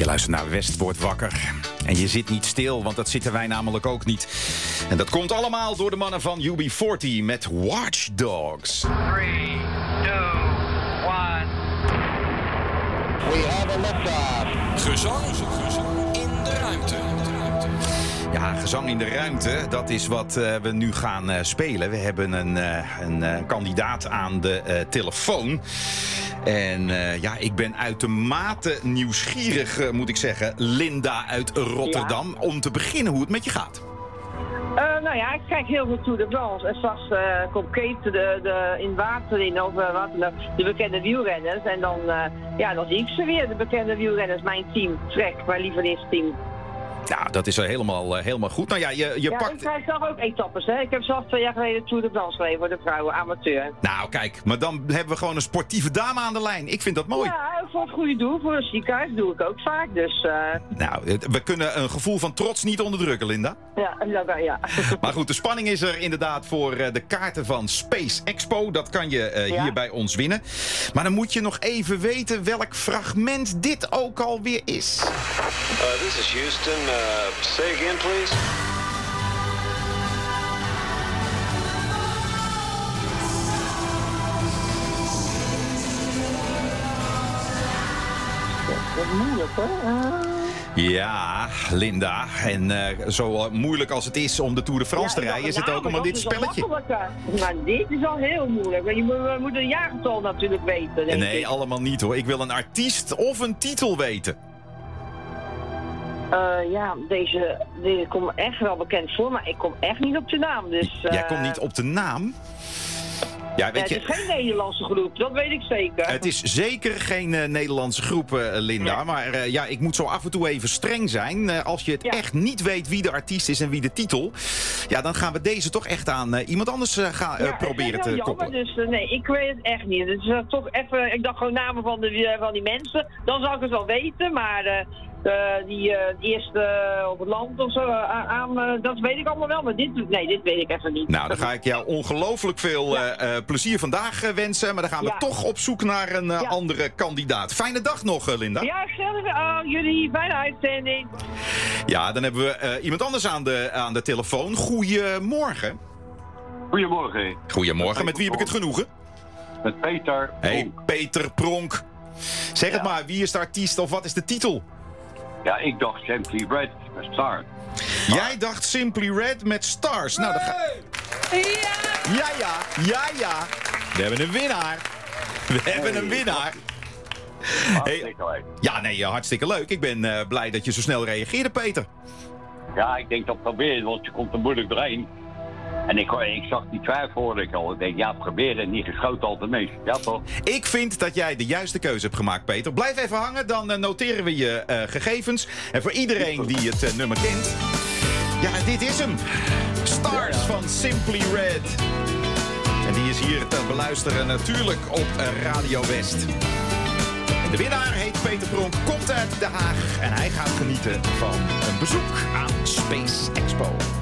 Je luistert naar West wordt wakker. En je zit niet stil, want dat zitten wij namelijk ook niet. En dat komt allemaal door de mannen van UB40 met Watch Dogs. 3, 2, 1. We have a liftoff. Gezang in de ruimte. Ja, gezang in de ruimte, dat is wat we nu gaan spelen. We hebben een kandidaat aan de telefoon. En ik ben uitermate nieuwsgierig, moet ik zeggen. Linda uit Rotterdam. Ja. Om te beginnen hoe het met je gaat. Ik kijk heel veel Tour de France. En straks komt Kate in water in over de bekende wielrenners. En dan zie ik ze weer, de bekende wielrenners. Mijn team, Trek, mijn lievelingsteam. Ja, dat is helemaal goed. Nou ja, je pakt... ik krijg zelf ook etappes, hè. Ik heb zelf 2 jaar geleden Tour de France gereden voor de vrouwen, amateur. Nou, kijk, maar dan hebben we gewoon een sportieve dame aan de lijn. Ik vind dat mooi. Ja, voor het goede doel, voor een ziekenhuis doe ik ook vaak, dus... Nou, we kunnen een gevoel van trots niet onderdrukken, Linda. Ja. Maar goed, de spanning is er inderdaad voor de kaarten van Space Expo. Dat kan je hier bij ons winnen. Maar dan moet je nog even weten welk fragment dit ook alweer is. This is Houston. Say again, please. Dat is moeilijk, hoor. Ja, Linda. En zo moeilijk als het is om de Tour de France te rijden, is het ook om dit spelletje. Maar dit is al heel moeilijk. We moeten een jaargetal natuurlijk weten. Nee, allemaal niet hoor. Ik wil een artiest of een titel weten. Deze komt me echt wel bekend voor, maar ik kom echt niet op de naam. Dus, Jij komt niet op de naam? Ja, weet je, het is geen Nederlandse groep, dat weet ik zeker. Het is zeker geen Nederlandse groep, Linda. Nee. Maar ik moet zo af en toe even streng zijn. Als je het echt niet weet wie de artiest is en wie de titel... ja, dan gaan we deze toch echt aan iemand anders proberen te koppelen. Dus nee, ik weet het echt niet. Dus toch even, ik dacht gewoon namen van die mensen. Dan zou ik het wel weten, maar... die eerste op het land of zo dat weet ik allemaal wel, maar dit weet ik even niet. Nou, dan ga ik jou ongelooflijk veel plezier vandaag wensen, maar dan gaan we toch op zoek naar een andere kandidaat. Fijne dag nog, Linda. Ja, jullie, fijne uitzending. Ja, dan hebben we iemand anders aan de telefoon. Goedemorgen. Goedemorgen. Goedemorgen, met wie heb ik het genoegen? Met Peter. Hey, Peter Pronk. Zeg het maar, wie is de artiest of wat is de titel? Ja, ik dacht Simply Red met Stars. Jij dacht Simply Red met Stars. Nou, Ja. We hebben een winnaar. Hartstikke leuk. Ja, nee, hartstikke leuk. Ik ben blij dat je zo snel reageerde, Peter. Ja, ik denk dat probeer, want je komt er moeilijk doorheen. En ik zag die twijfel, hoorde ik al. Ik denk, proberen, niet geschoten altijd mis. Ja, toch? Ik vind dat jij de juiste keuze hebt gemaakt, Peter. Blijf even hangen, dan noteren we je gegevens. En voor iedereen die het nummer kent... ja, dit is hem. Stars van Simply Red. En die is hier te beluisteren natuurlijk op Radio West. En de winnaar heet Peter Pronk, komt uit Den Haag. En hij gaat genieten van een bezoek aan Space Expo.